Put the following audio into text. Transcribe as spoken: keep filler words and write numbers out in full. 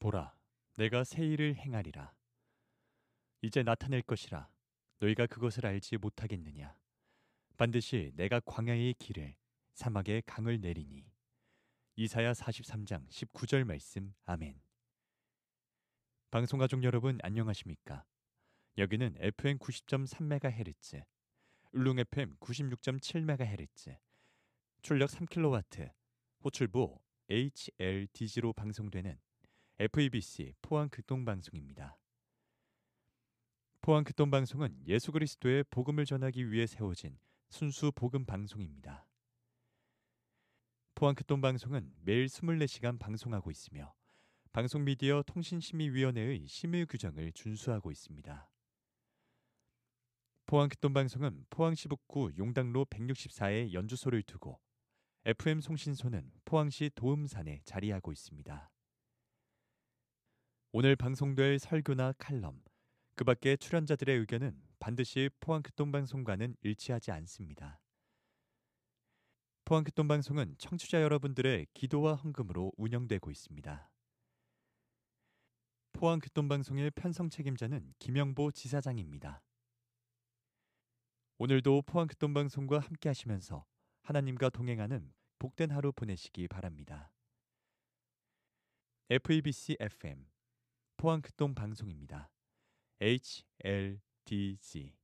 보라, 내가 새 일을 행하리라. 이제 나타낼 것이라. 너희가 그것을 알지 못하겠느냐. 반드시 내가 광야의 길을 사막의 강을 내리니. 이사야 사십삼 장 십구 절 말씀. 아멘. 방송가족 여러분 안녕하십니까? 여기는 에프엠 구십 점 삼 메가헤르츠, 울릉 에프엠 구십육 점 칠 메가헤르츠, 출력 삼 킬로와트, 호출부 에이치엘디지로 방송되는 에프이비씨 포항극동방송입니다. 포항극동방송은 예수 그리스도의 복음을 전하기 위해 세워진 순수 복음 방송입니다. 포항극동방송은 매일 이십사 시간 방송하고 있으며 방송미디어 통신심의위원회의 심의 규정을 준수하고 있습니다. 포항극동방송은 포항시 북구 용당로 백육십사에 연주소를 두고 에프엠 송신소는 포항시 도음산에 자리하고 있습니다. 오늘 방송될 설교나 칼럼, 그 밖의 출연자들의 의견은 반드시 포항극동방송과는 일치하지 않습니다. 포항극동방송은 청취자 여러분들의 기도와 헌금으로 운영되고 있습니다. 포항극동방송의 편성 책임자는 김영보 지사장입니다. 오늘도 포항극동방송과 함께 하시면서 하나님과 동행하는 복된 하루 보내시기 바랍니다. 에프이비씨 에프엠 포항극동방송입니다. 에이치엘디지